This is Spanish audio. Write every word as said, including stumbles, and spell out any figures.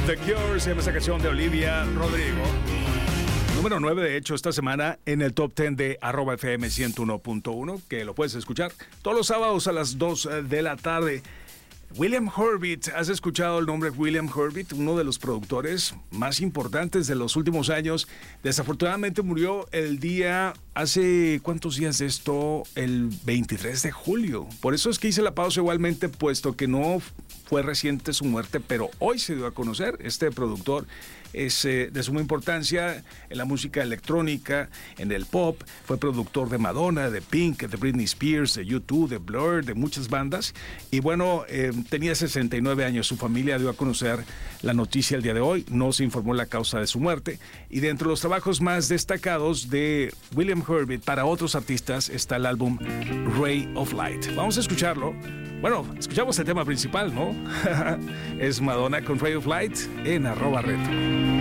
The Cure, se llama esa canción de Olivia Rodrigo. Número nueve, de hecho, esta semana en el top diez de arroba F M ciento uno punto uno, que lo puedes escuchar todos los sábados a las dos de la tarde. William Herbert, ¿has escuchado el nombre William Herbert? Uno de los productores más importantes de los últimos años. Desafortunadamente murió el día, hace ¿cuántos días de esto? El veintitrés de julio. Por eso es que hice la pausa igualmente, puesto que no fue reciente su muerte, pero hoy se dio a conocer. Este productor es eh, de suma importancia en la música electrónica, en el pop. Fue productor de Madonna, de Pink, de Britney Spears, de U dos, de Blur, de muchas bandas. Y bueno, eh, tenía sesenta y nueve años. Su familia dio a conocer la noticia el día de hoy. No se informó la causa de su muerte. Y dentro de los trabajos más destacados de William Herbert para otros artistas está el álbum Ray of Light. Vamos a escucharlo. Bueno, escuchamos el tema principal, ¿no? Es Madonna con Ray of Light en arroba retro.